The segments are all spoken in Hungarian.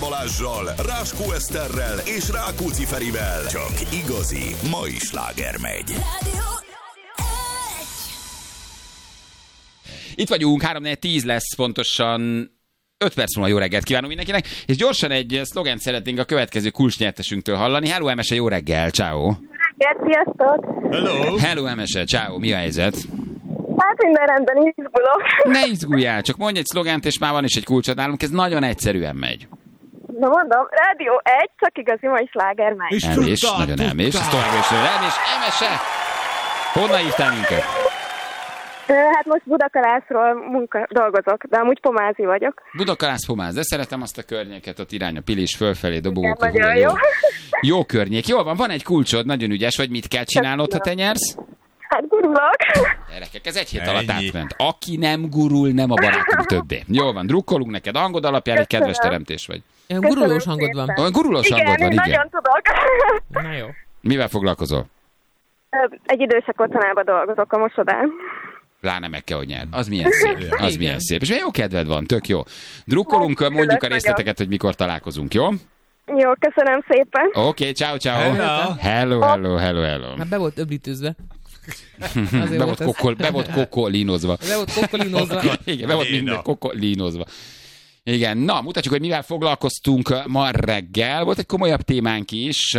Balázsral, Ráskó Eszterrel és Rákóczi Ferivel. Csak igazi mai sláger megy. Itt vagyunk, 3-4-10 lesz pontosan 5 perc múlva. Jó reggelt kívánunk mindenkinek, és gyorsan egy szlogent szeretnénk a következő kulcsnyertesünktől hallani. Hello, Emese, jó reggel, ciao. Sziasztok! Hello, Emese, ciao, mi a helyzet? Hát minden rendben, izgulok. Ne izguljál, csak mondj egy szlogent, és már van is egy kulcsod nálunk, ez nagyon egyszerűen megy. Na mondom, Rádió 1, csak igazi mai sláger megy. Elmés, nagyon elmés, ez továbbra is elmés. Emese, honnan hívtál minket? Hát most Budakalászról dolgozok, de amúgy pomázi vagyok. Budakalász, Pomáz, de szeretem azt a környéket, ott irány a Pilis, fölfelé, dobogók. Igen, nagyon jó. Jó környék. Jól van egy kulcsod, nagyon ügyes vagy, mit kell csinálnod, ha te nyersz? Hát gurulok. Gyerekek, ez egy hét alatt átment. Aki nem gurul, nem a barátunk többé. Jól van, drukkolunk neked, hangod alapján egy kedves teremtés vagy. Olyan gurulós hangod van. Olyan gurulós hangod van, Igen, igen. nagyon tudok. Na jó. Mivel foglalkozol? Egy idősek otthonában dolgozok a mosodán. Pláne meg kell, hogy nyerd. Az milyen szép. Az milyen szép. És jó kedved van, tök jó. Drukkolunk, mondjuk a részleteket, hogy mikor találkozunk, jó? Jó, köszönöm szépen. Oké, ciao. Hello. Már be volt öblítőzve. Be volt kokolínozva. Igen, be volt minden kokolínozva. Igen, na, mutatjuk, hogy mivel foglalkoztunk ma reggel. Volt egy komolyabb témánk is,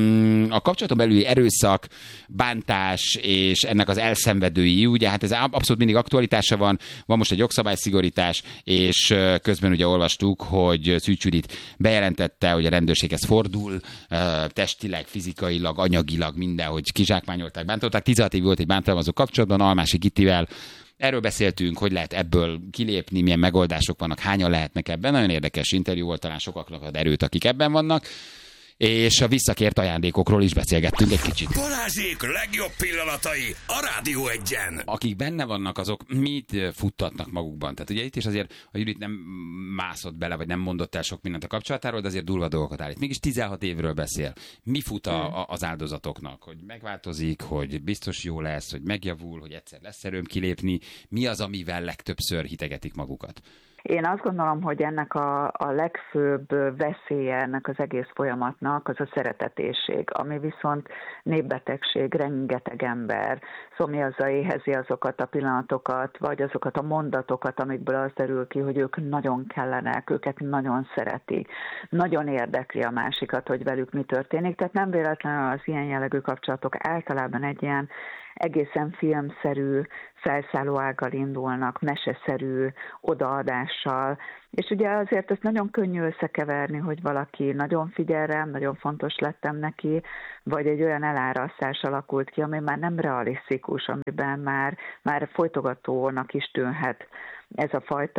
a kapcsolaton belüli erőszak, bántás és ennek az elszenvedői, ugye hát ez abszolút mindig aktualitása van most egy jogszabályszigorítás, és közben ugye olvastuk, hogy Szűcs Judit bejelentette, hogy a rendőrséghez fordul, testileg, fizikailag, anyagilag mindenhogy kizsákmányolták, bántották. 16 év volt egy bántalmazó kapcsolatban, Almási Gittivel. Erről beszéltünk, hogy lehet ebből kilépni, milyen megoldások vannak, hányan lehetnek ebben. Nagyon érdekes interjú volt, talán sokaknak ad erőt, akik ebben vannak. És a visszakért ajándékokról is beszélgettünk egy kicsit. Balázsék legjobb pillanatai a Rádió 1-en. Akik benne vannak, azok mit futtatnak magukban? Tehát ugye itt is azért a Judit nem mászott bele, vagy nem mondott el sok mindent a kapcsolatáról, de azért durva dolgokat állít. Mégis 16 évről beszél. Mi fut az áldozatoknak? Hogy megváltozik, hogy biztos jó lesz, hogy megjavul, hogy egyszer lesz erőm kilépni. Mi az, amivel legtöbbször hitegetik magukat? Én azt gondolom, hogy ennek a legfőbb veszélye ennek az egész folyamatnak az a szeretetésség, ami viszont népbetegség, rengeteg ember szomjazza, éhezi azokat a pillanatokat, vagy azokat a mondatokat, amikből az derül ki, hogy ők nagyon kellenek, őket nagyon szeretik, nagyon érdekli a másikat, hogy velük mi történik, tehát nem véletlenül az ilyen jellegű kapcsolatok általában egy ilyen egészen filmszerű felszállóággal indulnak, meseszerű odaadással, és ugye azért ezt nagyon könnyű összekeverni, hogy valaki nagyon figyel rám, nagyon fontos lettem neki, vagy egy olyan elárasztás alakult ki, ami már nem realisztikus, amiben már folytogatónak is tűnhet ez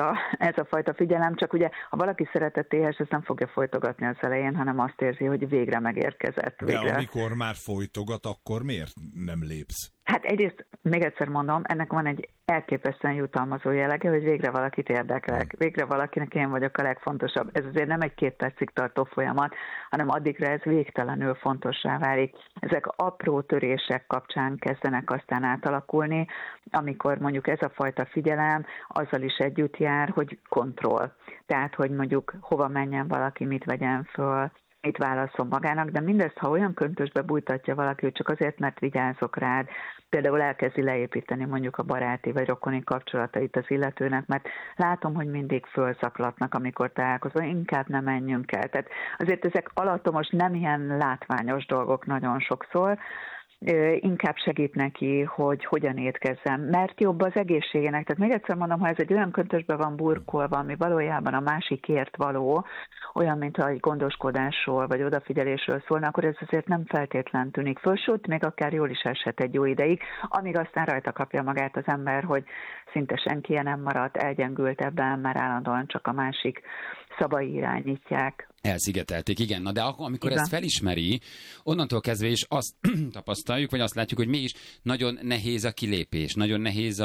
a fajta figyelem, csak ugye, ha valaki szeretetéhes, ezt nem fogja folytogatni az elején, hanem azt érzi, hogy végre megérkezett. Végre. De amikor már folytogat, akkor miért nem lépsz? Hát egyrészt, még egyszer mondom, ennek van egy elképesztően jutalmazó jellege, hogy végre valakit érdeklek, végre valakinek én vagyok a legfontosabb. Ez azért nem egy 2 percig tartó folyamat, hanem addigra ez végtelenül fontossá válik. Ezek apró törések kapcsán kezdenek aztán átalakulni, amikor mondjuk ez a fajta figyelem azzal is együtt jár, hogy kontroll. Tehát, hogy mondjuk hova menjen valaki, mit vegyen föl, mit válaszol magának, de mindezt, ha olyan köntösbe bújtatja valaki, hogy csak azért, mert vigyázok rád, például elkezdi leépíteni mondjuk a baráti vagy rokoni kapcsolatait az illetőnek, mert látom, hogy mindig fölzaklatnak, amikor találkozom, inkább nem menjünk el. Tehát azért ezek alattomos, nem ilyen látványos dolgok nagyon sokszor, inkább segít neki, hogy hogyan étkezzem, mert jobb az egészségének. Tehát még egyszer mondom, ha ez egy olyan köntösbe van burkolva, ami valójában a másikért való, olyan, mintha egy gondoskodásról vagy odafigyelésről szólna, akkor ez azért nem feltétlen tűnik föl, sőt, még akár jól is eshet egy jó ideig, amíg aztán rajta kapja magát az ember, hogy szinte senki nem maradt, elgyengült ebben, mert állandóan csak a másik szavai irányítják. Elszigetelték, igen. Na de akkor, amikor ezt felismeri, onnantól kezdve is azt tapasztaljuk, vagy azt látjuk, hogy mégis nagyon nehéz a kilépés, nagyon nehéz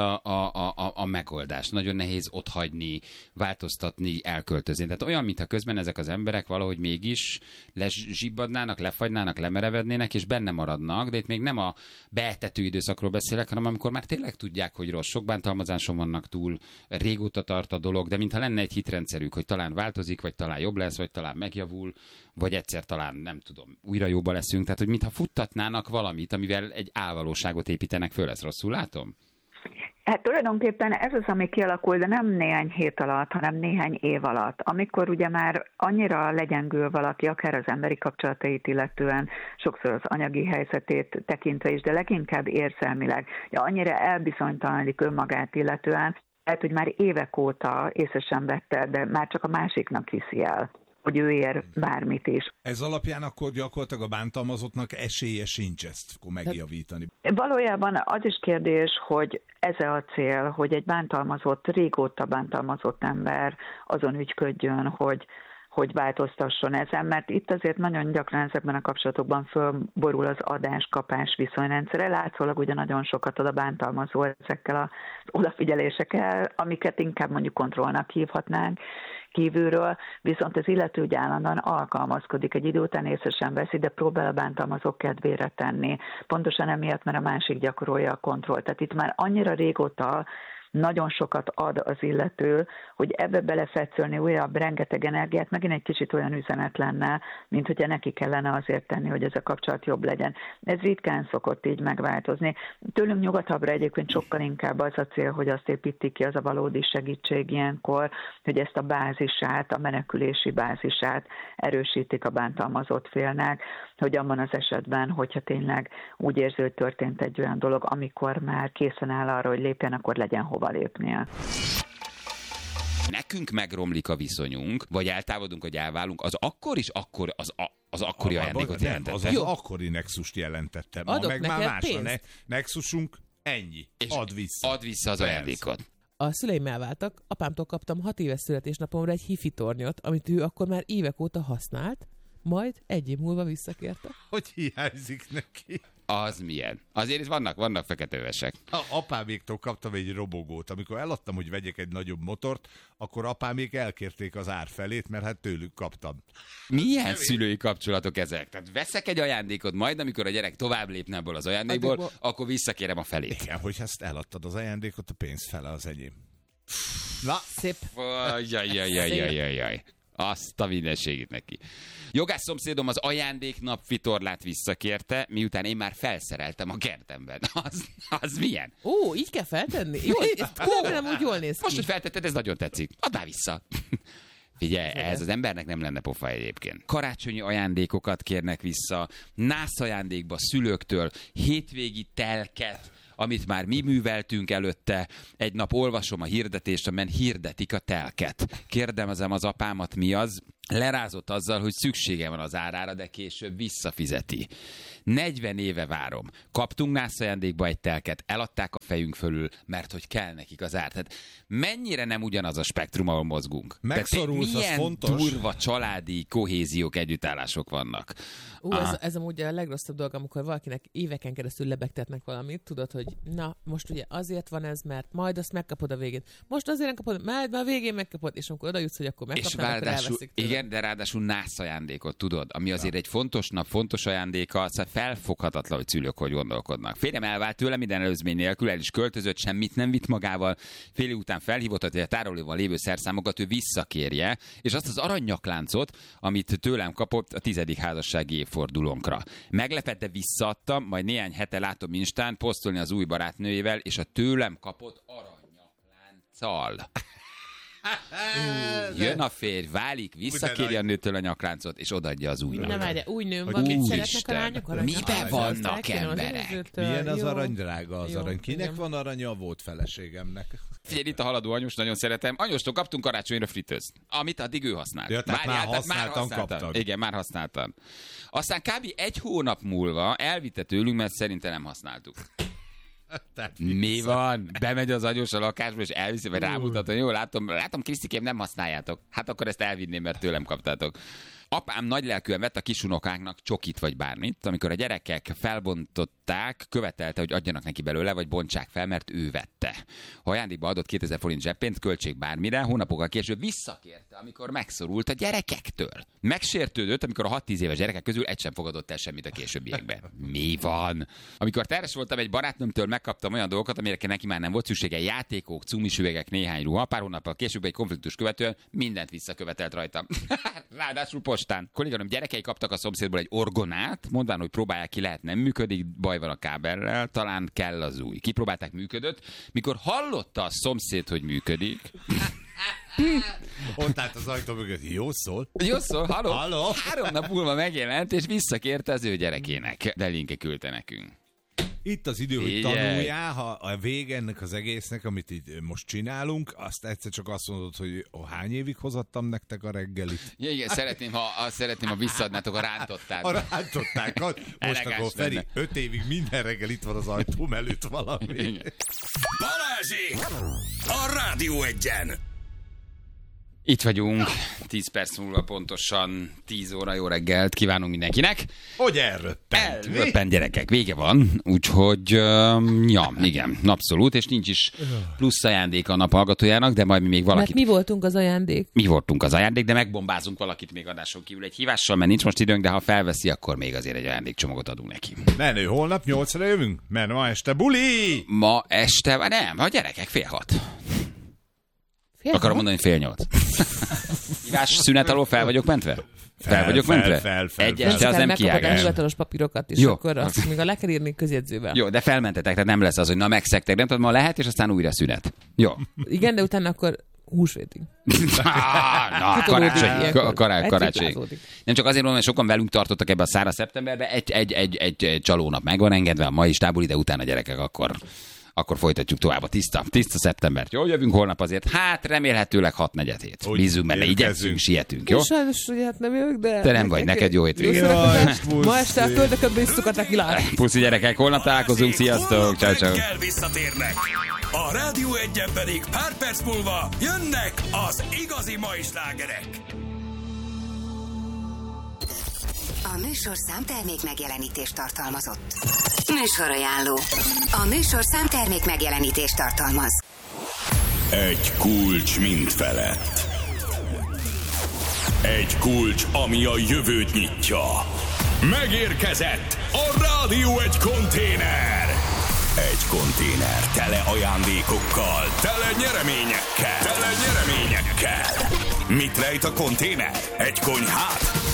a megoldás, nagyon nehéz otthagyni, változtatni, elköltözni. Tehát olyan, mintha közben ezek az emberek valahogy mégis lezsibbadnának, lefagynának, lemerevednének, és benne maradnak, de itt még nem a beetető időszakról beszélek, hanem amikor már tényleg tudják, hogy rossz, sok bántalmazáson vannak túl, régóta tart a dolog, de mintha lenne egy hitrendszerük, hogy talán megváltozik, vagy talán jobb lesz, vagy talán megjavul, vagy egyszer talán, nem tudom, újra jobban leszünk. Tehát, hogy mintha futtatnának valamit, amivel egy álvalóságot építenek föl, ezt rosszul látom? Hát tulajdonképpen ez az, ami kialakul, de nem néhány hét alatt, hanem néhány év alatt. Amikor ugye már annyira legyengül valaki, akár az emberi kapcsolatait illetően, sokszor az anyagi helyzetét tekintve is, de leginkább érzelmileg, ja, annyira elbizonytalanodik önmagát illetően, lehet, hogy már évek óta észre sem vette, de már csak a másiknak hiszi el, hogy ő ér bármit is. Ez alapján akkor gyakorlatilag a bántalmazottnak esélye sincs ezt akkor megjavítani. Valójában az is kérdés, hogy ez a cél, hogy egy bántalmazott, régóta bántalmazott ember azon ügyködjön, hogy változtasson ezen, mert itt azért nagyon gyakran ezekben a kapcsolatokban fölborul az adás-kapás viszonyrendszere. Látszólag ugye nagyon sokat ad a bántalmazó ezekkel az odafigyelésekkel, amiket inkább mondjuk kontrollnak hívhatnánk kívülről, viszont az illető ugye állandóan alkalmazkodik, egy idő után észre sem veszi, de próbál a bántalmazók kedvére tenni. Pontosan emiatt, mert a másik gyakorolja a kontrollt. Tehát itt már annyira régóta nagyon sokat ad az illető, hogy ebbe belefetszölni újabb rengeteg energiát, megint egy kicsit olyan üzenet lenne, mint hogyha neki kellene azért tenni, hogy ez a kapcsolat jobb legyen. Ez ritkán szokott így megváltozni. Tőlünk nyugatabbra egyébként sokkal inkább az a cél, hogy azt építik ki, az a valódi segítség ilyenkor, hogy ezt a bázisát, a menekülési bázisát erősítik a bántalmazott félnek, hogy abban az esetben, hogyha tényleg úgy érzi, hogy történt egy olyan dolog, amikor már készen áll arra, hogy lépjen, akkor legyen hova lépnie. Nekünk megromlik a viszonyunk, vagy eltávolodunk, vagy elválunk, az akkor is akkor az akkori ajándékot jelentette. Az akkori nexust jelentette. Ma adok meg már más pénzt. a nexusunk, ennyi. És Add vissza az ajándékot. A szüleim elváltak, apámtól kaptam 6 éves születésnapomra egy hifi tornyot, amit ő akkor már évek óta használt, majd egy év múlva visszakérte. Hogy hiányzik neki? Az milyen? Azért itt vannak feketővesek. Apáméktól kaptam egy robogót. Amikor eladtam, hogy vegyek egy nagyobb motort, akkor apámék elkérték az ár felét, mert hát tőlük kaptam. Milyen szülői kapcsolatok ezek? Tehát veszek egy ajándékot, majd amikor a gyerek tovább lépne ebből az ajándékból, akkor visszakérem a felét. Igen, hogy ezt eladtad az ajándékot, a pénz fele az enyém. Na, Szép. Jaj. Azt a mindenségét neki. Jogász szomszédom az ajándéknap vitorlát visszakérte, miután én már felszereltem a kertemben. Az milyen? Ó, így kell feltenni? Jó, nem úgy jól néz ki. Most, hogy feltetted, ez nagyon tetszik. Add már vissza. Figyelj, ez az embernek nem lenne pofa egyébként. Karácsonyi ajándékokat kérnek vissza, nász ajándékba szülőktől, hétvégi telket, amit már mi műveltünk előtte. Egy nap olvasom a hirdetést, amelyen hirdetik a telket. Kérdezem az apámat, mi az? Lerázott azzal, hogy szüksége van az árára, de később visszafizeti. 40 éve várom. Kaptunk nász ajándékba egy telket, eladták a fejünk fölül, mert hogy kell nekik az ár. Tehát mennyire nem ugyanaz a spektrum, ahol mozgunk. Megszorulsz, az fontos. Milyen durva családi kohéziók, együttállások vannak. Ez amúgy a legrosszabb dolog, amikor valakinek éveken keresztül lebegtetnek valamit, tudod, hogy na, most ugye azért van ez, mert majd azt megkapod a végén. Most azért nem kapod, majd a végén megkapod, és amikor oda jutsz, hogy akkor megkapnám, akkor elveszik tőle. Igen, de ráadásul nász ajándékot, tudod, ami azért egy fontos nap, fontos ajándéka, szóval felfoghatatlan, hogy szülők hogy gondolkodnak. Férjem elvált tőle minden előzmény nélkül, el is költözött, semmit nem vitt magával, fél év után felhívott, hogy a tárolóban lévő szerszámokat ő visszakérje, és azt az aranynyakláncot, amit tőlem kapott a 10. házassági évfordulónkra. Meglepett, de visszaadtam, majd néhány hete látom Instán posztolni az új barátnőjével, és a tőlem kapott aranynyaklánccal. Jön a férj, válik, visszakéri a nőtől a nyakláncot, és odaadja az újnak. Nem várja, új nőm van, mit szeretnek a lányok aranyat? Miben vannak emberek? Milyen az arany, drága az arany? Kinek van aranya? A volt feleségemnek. Figyelj, itt a haladó anyós, nagyon szeretem. Anyóstól kaptunk karácsonyra fritőzt, amit addig ő használt. Ja, már használtam. Igen, már használtam. Aztán kb. 1 hónap múlva elvitte tőlünk, mert szerintem nem használtuk. Mi van? Bemegy az anyós a lakásba, és elviszi, vagy rámutat, hogy jó, látom, Krisztikém, nem használjátok. Hát akkor ezt elvinném, mert tőlem kaptátok. Apám nagylelkűen vett a kisunokáknak csokit vagy bármit, amikor a gyerekek felbontott adták, követelte, hogy adjanak neki belőle, vagy bontsák fel, mert ő vette. Ha ajándékba adott 2000 forint zseppénzt, költség bármire, hónapokkal később visszakérte, amikor megszorult a gyerekektől. Megsértődött, amikor a 6-10 éves gyerekek közül egy sem fogadott el semmit a későbbiekben. Mi van? Amikor terhes voltam, egy barátnőmtől megkaptam olyan dolgokat, amire neki már nem volt szüksége, játékok, cumis üvegek, néhány ruha, pár hónappal később egy konfliktus követően mindent visszakövetelt rajtam. Ráadásul postán. Kolléganőm gyerekei kaptak a szomszédból egy orgonát, mondván, hogy próbálják ki, lehet nem működik, baj van a kábellel, talán kell az új. Kipróbálták, működött. Mikor hallotta a szomszéd, hogy működik, ott állt az ajtó mögött, jó szól? Jó szól, halló? 3 nap múlva megjelent, és visszakérte az ő gyerekének. De linke küldte nekünk. Itt az idő, hogy tanuljál, ha a vége ennek az egésznek, amit itt most csinálunk, azt egyszer csak azt mondod, hogy hány évig hozattam nektek a reggelit? Ja, igen, szeretném, ha visszaadnátok a rántottákat. A rántottákat. Most akkor Feri, 5 évig minden reggel itt van az ajtóm előtt valami. Igen. Balázsék! A Rádió Egyen! Itt vagyunk, 10 perc múlva pontosan 10 óra, jó reggelt kívánunk mindenkinek. Hogy elröppent? Elröppent gyerekek, vége van, úgyhogy ja, igen, abszolút, és nincs is plusz ajándék a nap hallgatójának, de majd mi még valakit... Mert mi voltunk az ajándék. Mi voltunk az ajándék, de megbombázunk valakit még adáson kívül egy hívással, mert nincs most időnk, de ha felveszi, akkor még azért egy ajándékcsomagot adunk neki. Menő, holnap 8-ra jövünk? Mert ma este buli! Ma este, nem, a gyerekek 5:30. Akarom mondani 7:30. Hívás szünet alól fel vagyok mentve? Fel vagyok mentve? Egy este az nem kiágás. A hivatalos papírokat is, jó. Akkor azt még le kell írni közjegyzővel. Jó, de felmentetek, tehát nem lesz az, hogy na megszegtek, nem tudom, ma lehet, és aztán újra szünet. Jó. Igen, de utána akkor húsvétig. Karácsony. Nem csak azért mondom, hogy sokan velünk tartottak ebbe a száraz szeptemberbe, egy csalónap meg van engedve, a mai is tábor, de utána gyerekek akkor folytatjuk tovább a tiszta szeptembert. Jó, jövünk holnap azért. Hát remélhetőleg 6-4-7. Bízunk benne, igyekszünk, sietünk, jó? Sajnos, hogy hát nem jövök, de... Te nem vagy, neked jó hétvégét. Ma este a köldöködbe is szokat kilát. Puszi gyerekek, holnap találkozunk, sziasztok, ciao. Visszatérnek. A Rádió Egyen pedig pár perc múlva jönnek az igazi mai slágerek. A műsorszám termék megjelenítést tartalmazott. Műsorajánló. A műsorszám termék megjelenítést tartalmaz. Egy kulcs mind felett. Egy kulcs, ami a jövőt nyitja. Megérkezett a Rádió Egy konténer. Egy konténer tele ajándékokkal, tele nyereményekkel. Mit rejt a konténer? Egy konyhát?